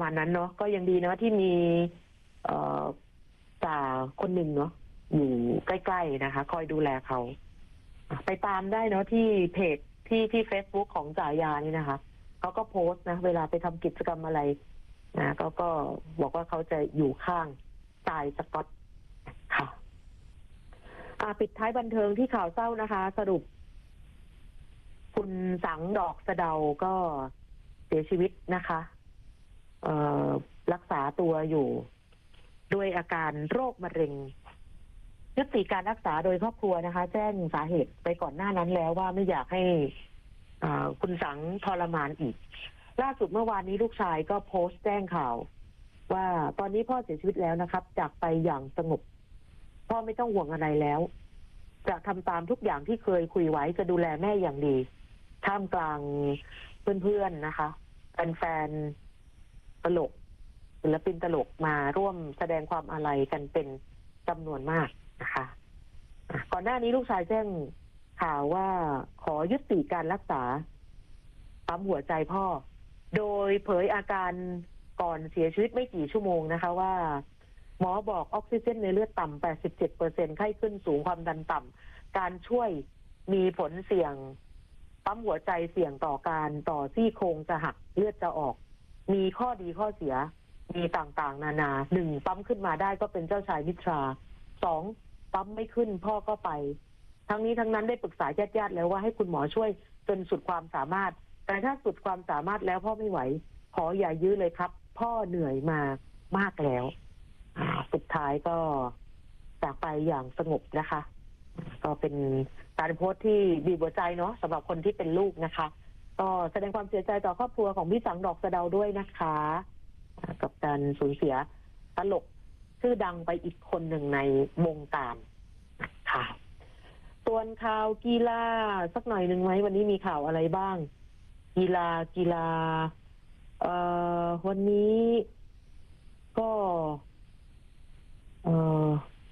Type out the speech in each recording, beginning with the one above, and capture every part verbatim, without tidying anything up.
มาณนั้นเนาะก็ยังดีนะที่มีเอ่อจ่าคนหนึ่งเนาะอยู่ใกล้ๆนะคะคอยดูแลเขาไปตามได้เนาะที่เพจที่ที่ Facebook ของจ่ายานี่นะคะเขาก็โพสต์นะเวลาไปทำกิจกรรมอะไรนะก็ก็บอกว่าเขาจะอยู่ข้างจ่ายสก๊อตค่ะอ่าปิดท้ายบันเทิงที่ข่าวเศร้านะคะ สรุปคุณสังดอกสะเดาก็เสียชีวิตนะคะเอ่อรักษาตัวอยู่ด้วยอาการโรคมะเร็งยุติการรักษาโดยครอบครัวนะคะแจ้งสาเหตุไปก่อนหน้านั้นแล้วว่าไม่อยากให้คุณสังทรมานอีกล่าสุดเมื่อวานนี้ลูกชายก็โพสต์แจ้งข่าวว่าตอนนี้พ่อเสียชีวิตแล้วนะครับจากไปอย่างสงบพ่อไม่ต้องห่วงอะไรแล้วจะทำตามทุกอย่างที่เคยคุยไว้จะดูแลแม่อย่างดีท่ามกลางเพื่อนๆนะคะแฟนๆตลกศิลปินตลกมาร่วมแสดงความอาลัยกันเป็นจำนวนมากนะคะก่อนหน้านี้ลูกชายแจ้งข่าวว่าขอยุติการรักษาปั๊มหัวใจพ่อโดยเผยอาการก่อนเสียชีวิตไม่กี่ชั่วโมงนะคะว่าหมอบอกออกซิเจนในเลือดต่ำ แปดสิบเจ็ดเปอร์เซ็นต์ ไข้ขึ้นสูงความดันต่ำการช่วยมีผลเสี่ยงปั๊มหัวใจเสี่ยงต่อการต่อซี่โครงจะหักเลือดจะออกมีข้อดีข้อเสียมีต่างๆนานาหนึ่งปั๊มขึ้นมาได้ก็เป็นเจ้าชายนิทราสองปั๊มไม่ขึ้นพ่อก็ไปทั้งนี้ทั้งนั้นได้ปรึกษาญาติๆแล้วว่าให้คุณหมอช่วยจนสุดความสามารถแต่ถ้าสุดความสามารถแล้วพ่อไม่ไหวขออย่ายื้อเลยครับพ่อเหนื่อยมามากแล้วสุดท้ายก็จากไปอย่างสงบนะคะก็เป็นการโพสต์ที่บีบหัวใจเนาะสำหรับคนที่เป็นลูกนะคะก็แสดงความเสียใจต่อครอบครัวของพี่สังดอกสะเดาด้วยนะคะกับการสูญเสียตลกชื่อดังไปอีกคนหนึ่งในวงการค่ะส่วนข่าวกีฬาสักหน่อยหนึ่งไหมวันนี้มีข่าวอะไรบ้างกีฬากีฬาเอ่อวันนี้ก็เอ่อ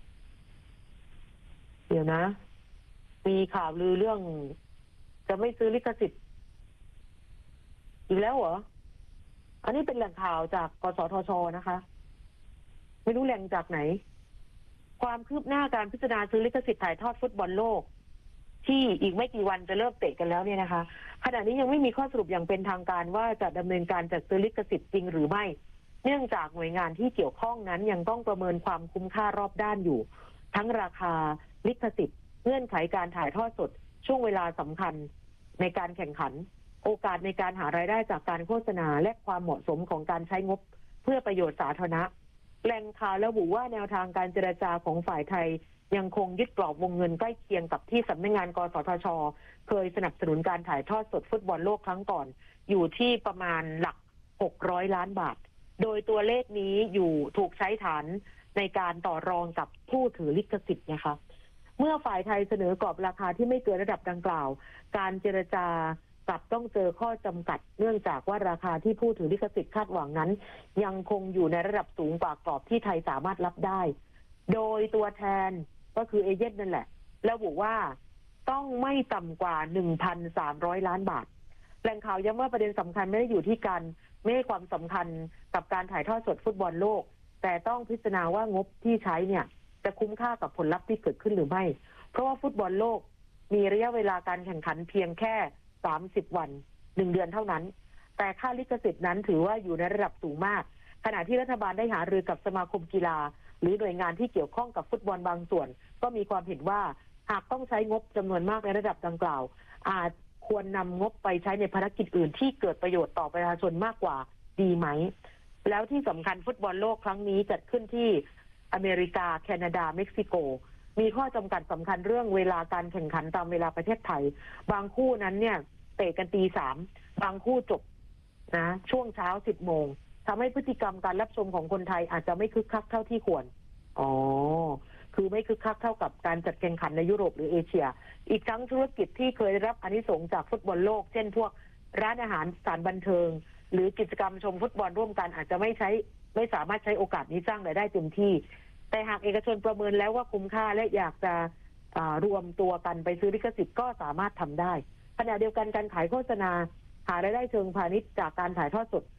เดี๋ยวนะมีข่าวลือเรื่องจะไม่ซื้อลิขสิทธิ์อีกแล้วเหรออันนี้เป็นแหล่งข่าวจากกสทช.นะคะไม่รู้แหล่งจากไหนความคืบหน้าการพิจารณาซื้อลิขสิทธิ์ถ่ายทอดฟุตบอลโลกที่อีกไม่กี่วันจะเริ่มเตะกันแล้วเนี่ยนะคะขณะนี้ยังไม่มีข้อสรุปอย่างเป็นทางการว่าจะดำเนินการจัดซื้อลิขสิทธิ์จริงหรือไม่เนื่องจากหน่วยงานที่เกี่ยวข้องนั้นยังต้องประเมินความคุ้มค่ารอบด้านอยู่ทั้งราคาลิขสิทธิ์เงื่อนไขการถ่ายทอดสดช่วงเวลาสำคัญในการแข่งขันโอกาสในการหารายได้จากการโฆษณาและความเหมาะสมของการใช้งบเพื่อประโยชน์สาธารณะแหล่งข่าวระบุว่าแนวทางการเจรจาของฝ่ายไทยยังคงยึดกรอบวงเงินใกล้เคียงกับที่สำนักงานกสทช.เคยสนับสนุนการถ่ายทอดสดฟุตบอลโลกครั้งก่อนอยู่ที่ประมาณหลักหกร้อยล้านบาทโดยตัวเลขนี้อยู่ถูกใช้ฐานในการต่อรองกับผู้ถือลิขสิทธิ์นะคะเมื่อฝ่ายไทยเสนอกรอบราคาที่ไม่เกินระดับดังกล่าวการเจรจากลับต้องเจอข้อจำกัดเนื่องจากว่าราคาที่ผู้ถือลิขสิทธิ์คาดหวังนั้นยังคงอยู่ในระดับสูงกว่ากรอบที่ไทยสามารถรับได้โดยตัวแทนก็คือเอเจนต์นั่นแหละระบุว่าต้องไม่ต่ำกว่า หนึ่งพันสามร้อย ล้านบาทแหล่งข่าวย้ำว่าประเด็นสำคัญไม่ได้อยู่ที่การไม่ให้ความสำคัญกับการถ่ายทอดสดฟุตบอลโลกแต่ต้องพิจารณาว่างบที่ใช้เนี่ยจะคุ้มค่ากับผลลัพธ์ที่เกิดขึ้นหรือไม่เพราะว่าฟุตบอลโลกมีระยะเวลาการแข่งขันเพียงแค่สามสิบวันหนึ่งเดือนเท่านั้นแต่ค่าลิขสิทธิ์นั้นถือว่าอยู่ในระดับสูงมากขณะที่รัฐบาลได้หารือกับสมาคมกีฬาหรือหน่วยงานที่เกี่ยวข้องกับฟุตบอลบางส่วนก็มีความเห็นว่าหากต้องใช้งบจำนวนมากในระดับดังกล่าวอาจควรนำงบไปใช้ในภารกิจอื่นที่เกิดประโยชน์ต่อประชาชนมากกว่าดีไหมแล้วที่สำคัญฟุตบอลโลกครั้งนี้จัดขึ้นที่อเมริกาแคนาดาเม็กซิโกมีข้อจำกัดสำคัญเรื่องเวลาการแข่งขันตามเวลาประเทศไทยบางคู่นั้นเนี่ยเตะกันตีสามบางคู่จบนะช่วงเช้าสิบโมงทำให้พฤติกรรมการรับชมของคนไทยอาจจะไม่คึกคักเท่าที่ควรอ๋อคือไม่คึกคักเท่ากับการจัดแข่งขันในยุโรปหรือเอเชียอีกทั้งธุรกิจที่เคยได้รับอานิสงส์จากฟุตบอลโลกเช่นพวกร้านอาหารสถานบันเทิงหรือกิจกรรมชมฟุตบอลร่วมกันอาจจะไม่ใช้ไม่สามารถใช้โอกาสนี้สร้างรายได้เต็มที่แต่หากเอกชนประเมินแล้วว่าคุ้มค่าและอยากจะรวมตัวกันไปซื้อลิขสิทธิ์ก็สามารถทำได้ขณะเดียวกันการขายโฆษณาหารายได้เชิงพาณิชย์จากการถ่ายทอดสด